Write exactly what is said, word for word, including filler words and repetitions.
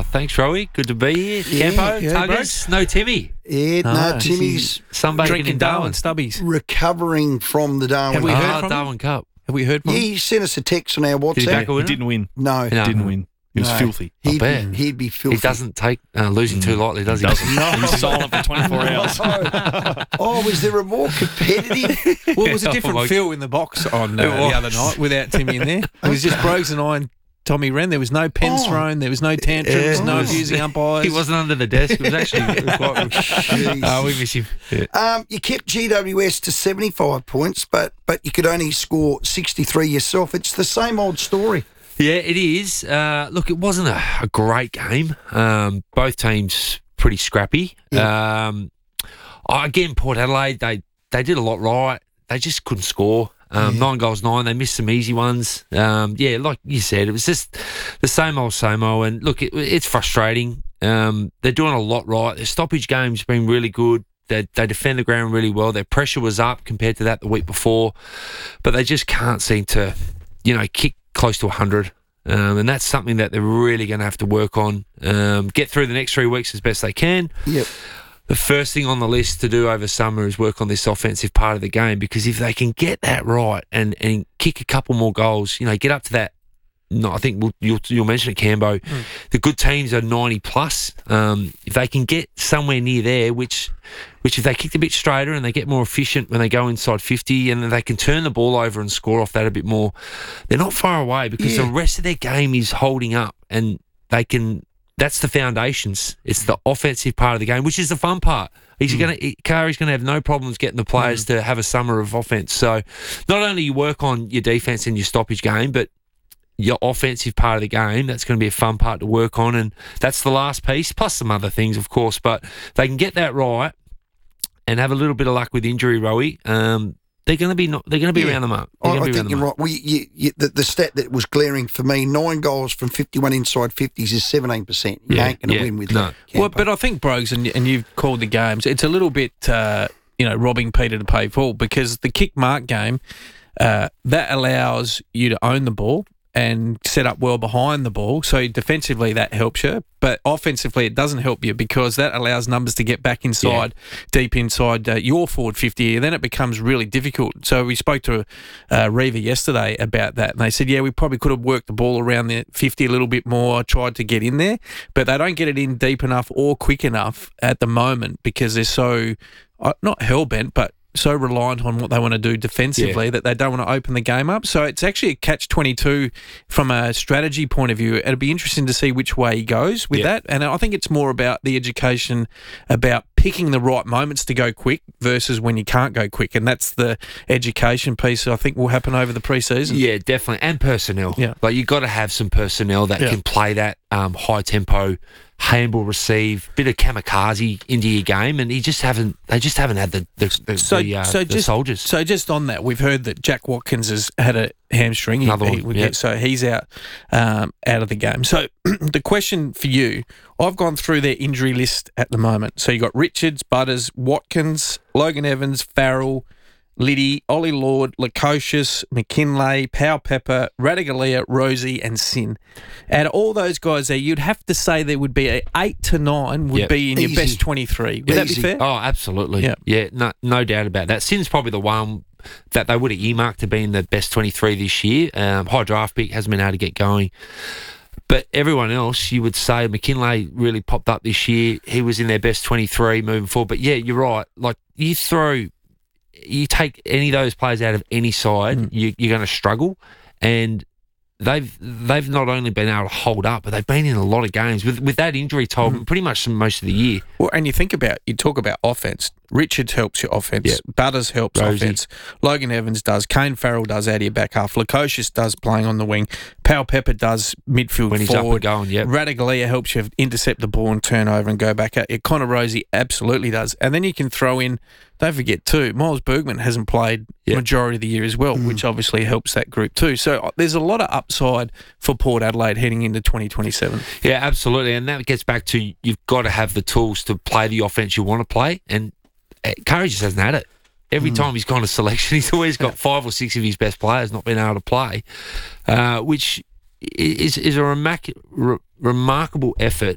thanks, Rowie. Good to be here. Yeah, Campo, yeah, Tuggers, no Timmy. Yeah, no, No, Timmy's Sunbake Drinking in Darwin Darwin. stubbies. recovering from the Darwin. Have we Cup. heard Ah, from him? Darwin Cup. Have we heard from Yeah, him? he sent us a text on our Did he WhatsApp. back a He winner? didn't win. No, No. Didn't win. He was no. filthy. He'd bet. be, he'd be filthy. He doesn't take uh, losing too lightly, does he? Doesn't. He was silent for twenty-four hours. Oh, was there a more competitive? Well, it was a Yeah, different oh my- feel in the box on uh, It the was. other night without Timmy in there. It was just Brogues and I and Tommy Wren. There was no pens Oh. thrown. There was no tantrums, Yeah. no Oh. abusing umpires. He wasn't under the desk. It was actually quite. Jeez. Oh, we miss him. Yeah. Um, you kept G W S to seventy-five points, but but you could only score sixty-three yourself. It's the same old story. Yeah, it is. Uh, look, it wasn't a, a great game. Um, both teams pretty scrappy. Um, oh, again, Port Adelaide, they, they did a lot right. They just couldn't score. Um, Yeah. Nine goals, nine. They missed some easy ones. Um, yeah, like you said, it was just the same old, same old. And look, it, it's frustrating. Um, they're doing a lot right. Their stoppage game's been really good. They, they defend the ground really well. Their pressure was up compared to that the week before, but they just can't seem to, you know, kick close to one hundred. Um, and that's something that they're really going to have to work on. Um, get through the next three weeks as best they can. Yep. The first thing on the list to do over summer is work on this offensive part of the game, because if they can get that right and, and kick a couple more goals, you know, get up to that. No, I think we'll, you'll, you'll mention it, Cambo. Mm. The good teams are ninety plus. Um, if they can get somewhere near there, which, which if they kicked a bit straighter and they get more efficient when they go inside fifty, and then they can turn the ball over and score off that a bit more, they're not far away, because Yeah. the rest of their game is holding up, and they can. That's the foundations. It's the offensive part of the game, which is the fun part. He's mm. going to Kari's going to have no problems getting the players mm. to have a summer of offense. So, not only you work on your defense and your stoppage game, but your offensive part of the game, that's going to be a fun part to work on, and that's the last piece, plus some other things, of course. But they can get that right and have a little bit of luck with injury, Rowie. Um, they're going to be not, they're going to be Yeah. around the mark. They're I, going I to be think around the you're mark. right. Well, you, you, you, the, the stat that was glaring for me, nine goals from fifty-one inside fifties is seventeen percent. You Yeah, ain't going to yeah, win with no. that. Well, Campo. but I think Brogues, and, and you've called the games, it's a little bit, uh, you know, robbing Peter to pay Paul, because the kick mark game, uh, that allows you to own the ball and set up well behind the ball. So defensively, that helps you. But offensively, it doesn't help you, because that allows numbers to get back inside, yeah. deep inside uh, your forward fifty. And then it becomes really difficult. So we spoke to uh, Reva yesterday about that. And they said, yeah, we probably could have worked the ball around the fifty a little bit more, tried to get in there. But they don't get it in deep enough or quick enough at the moment, because they're so, uh, not hell-bent, but so reliant on what they want to do defensively yeah. that they don't want to open the game up. So it's actually a catch twenty-two from a strategy point of view. It'll be interesting to see which way he goes with yeah. that. And I think it's more about the education, about picking the right moments to go quick versus when you can't go quick. And that's the education piece I think will happen over the pre-season. Yeah, definitely. And personnel. Yeah. Like, you've got to have some personnel that yeah. can play that um, high tempo, handball, receive, bit of kamikaze into your game, and he just haven't. They just haven't had the the, the, so, the, uh, so the just, soldiers. So just on that, we've heard that Jack Watkins has had a hamstring. Another he, one, he, yeah. So he's out um, out of the game. So the question for you, I've gone through their injury list at the moment. So you got Richards, Butters, Watkins, Logan Evans, Farrell, Liddy, Ollie Lord, Lukosius, McKinlay, Powell Pepper, Radigalia, Rosie and Sin. Out of all those guys there, you'd have to say there would be a eight to nine would Yep. be in your Easy. best twenty-three. Would that Easy. be fair? Oh, absolutely. Yeah. Yeah, no, no doubt about that. Sin's probably the one that they would have earmarked to be in the best twenty-three this year. Um, high draft pick, hasn't been able to get going. But everyone else, you would say McKinlay really popped up this year. He was in their best twenty-three moving forward. But yeah, you're right. Like, you throw, you take any of those players out of any side, mm. you, you're going to struggle. And they've they've not only been able to hold up, but they've been in a lot of games with with that injury toll mm. pretty much most of the year. Well, and you think about, you talk about offense. Richards helps your offense. Yep. Butters helps Rosie. offense. Logan Evans does. Kane Farrell does out of your back half. Lukosius does playing on the wing. Powell Pepper does midfield When he's forward. up and going, yep. Radigalia helps you intercept the ball and turn over and go back at you. Connor Rosie absolutely does. And then you can throw in, don't forget too, Miles Bergman hasn't played Yep. majority of the year as well, mm. which obviously helps that group too. So uh, there's a lot of upside for Port Adelaide heading into twenty twenty-seven. Yeah, absolutely. And that gets back to, you've got to have the tools to play the offense you want to play. And Curry just hasn't had it. Every mm. time he's gone to selection, he's always got five or six of his best players not being able to play, uh, which is is a remac- re- remarkable effort